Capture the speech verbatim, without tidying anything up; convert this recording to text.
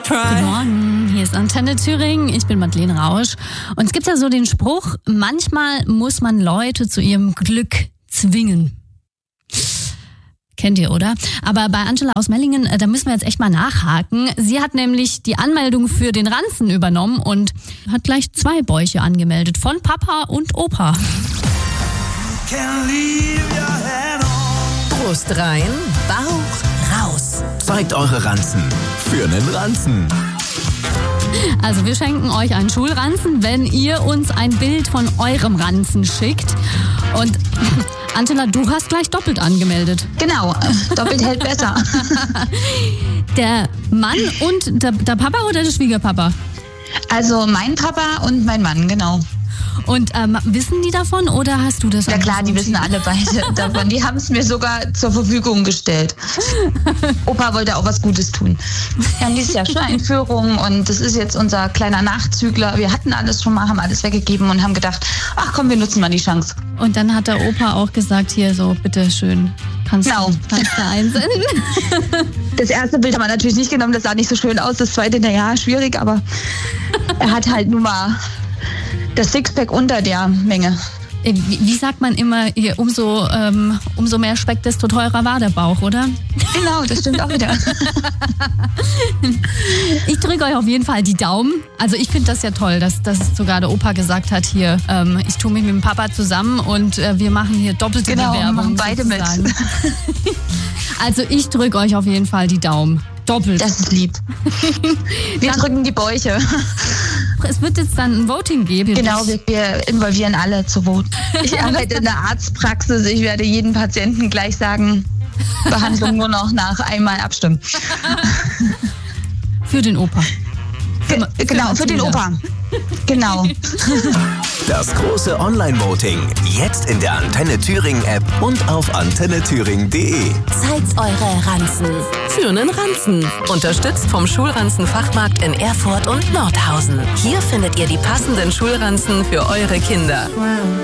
Guten Morgen, hier ist Antenne Thüringen, ich bin Madeleine Rausch. Und es gibt ja so den Spruch, manchmal muss man Leute zu ihrem Glück zwingen. Kennt ihr, oder? Aber bei Angela aus Mellingen, da müssen wir jetzt echt mal nachhaken. Sie hat nämlich die Anmeldung für den Ranzen übernommen und hat gleich zwei Bäuche angemeldet, von Papa und Opa. Brust rein, Bauch raus. Zeigt eure Ranzen für einen Ranzen. Also wir schenken euch einen Schulranzen, wenn ihr uns ein Bild von eurem Ranzen schickt. Und Angela, du hast gleich doppelt angemeldet. Genau, doppelt hält besser. Der Mann und der, der Papa oder der Schwiegerpapa? Also mein Papa und mein Mann, genau. Und ähm, wissen die davon oder hast du das? Ja klar, die wissen alle beide davon. Die haben es mir sogar zur Verfügung gestellt. Opa wollte auch was Gutes tun. Wir haben dieses Jahr Schuleinführung und das ist jetzt unser kleiner Nachzügler. Wir hatten alles schon mal, haben alles weggegeben und haben gedacht, ach komm, wir nutzen mal die Chance. Und dann hat der Opa auch gesagt, hier so, bitteschön, kannst, genau. du, kannst du einsenden. Das erste Bild haben wir natürlich nicht genommen, das sah nicht so schön aus. Das zweite, naja, schwierig, aber er hat halt nun mal das Sixpack unter der Menge. Wie, wie sagt man immer, hier, umso, ähm, umso mehr Speck, desto teurer war der Bauch, oder? Genau, das stimmt auch wieder. Ich drücke euch auf jeden Fall die Daumen. Also ich finde das ja toll, dass, dass sogar der Opa gesagt hat, hier, ähm, ich tue mich mit dem Papa zusammen und äh, wir machen hier doppelte genau, Bewerbung. Machen beide sozusagen. mit. Also ich drücke euch auf jeden Fall die Daumen. Doppelt. Das ist lieb. Wir Dann, drücken die Bäuche. Es wird jetzt dann ein Voting geben. Genau, wir, wir involvieren alle zu voten. Ich arbeite in der Arztpraxis. Ich werde jeden Patienten gleich sagen, Behandlung nur noch nach einmal abstimmen. Für den Opa. Ge- für genau, für den Opa. Genau. Das große Online-Voting. Jetzt in der Antenne Thüringen-App und auf antenne thüringen punkt de. Zeigt eure Ranzen für einen Ranzen. Unterstützt vom Schulranzenfachmarkt in Erfurt und Nordhausen. Hier findet ihr die passenden Schulranzen für eure Kinder. Wow.